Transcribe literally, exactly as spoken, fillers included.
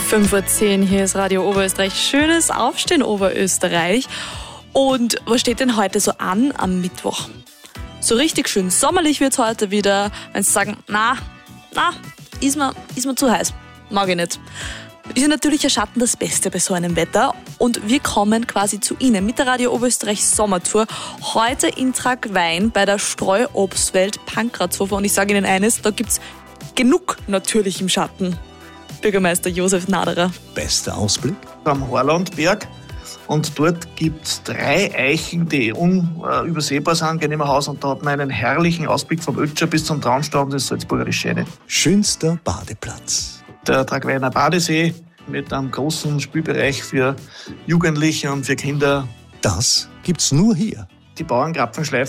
fünf Uhr zehn, hier ist Radio Oberösterreich. Schönes Aufstehen, Oberösterreich. Und was steht denn heute so an am Mittwoch? So richtig schön sommerlich wird es heute wieder. Wenn Sie sagen, na, na, ist mir, ist mir zu heiß. Mag ich nicht. Ist ja natürlich ein Schatten das Beste bei so einem Wetter. Und wir kommen quasi zu Ihnen mit der Radio Oberösterreich Sommertour. Heute in Tragwein bei der Streuobstwelt Pankratzhofer. Und ich sage Ihnen eines, da gibt es genug natürlich im Schatten. Bürgermeister Josef Naderer. Bester Ausblick? Am Horlandberg. Und dort gibt es drei Eichen, die unübersehbar sind, gehen immer Haus. Und da hat man einen herrlichen Ausblick vom Ötscher bis zum Traunstau und das Salzburger Scheide. Schönster Badeplatz? Der Tragweiner Badesee mit einem großen Spielbereich für Jugendliche und für Kinder. Das gibt's nur hier. Die Bauernkrapfenschleife